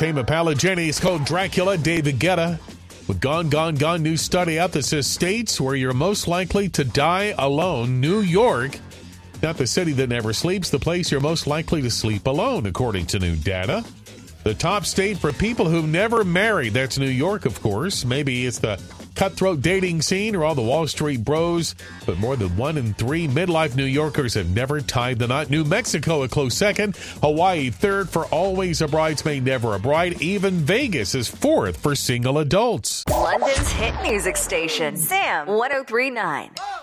Tame Impala, Jenny's called Dracula, David Guetta. With Gone, Gone, Gone, new study out that says states where you're most likely to die alone. New York, not the city that never sleeps, the place you're most likely to sleep alone, according to new data. The top state for people who never married, that's New York, of course. Maybe it's the cutthroat dating scene or all the Wall Street bros, but more than 1 in 3 midlife New Yorkers have never tied the knot. New Mexico a close second, Hawaii third for always a bridesmaid, never a bride. Even Vegas is fourth for single adults. London's hit music station, Sam 103.9.